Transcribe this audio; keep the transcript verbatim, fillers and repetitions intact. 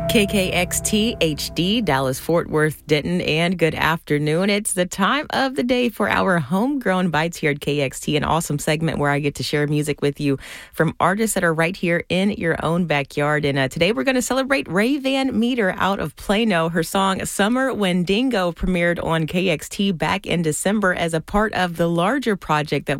K K X T H D, Dallas, Fort Worth, Denton, and good afternoon. It's the time of the day for our Homegrown Bites here at K X T, an awesome segment where I get to share music with you from artists that are right here in your own backyard. And uh, today we're going to celebrate Ray Van Meter out of Plano. Her song Summer Wendigo premiered on K X T back in December as a part of the larger project that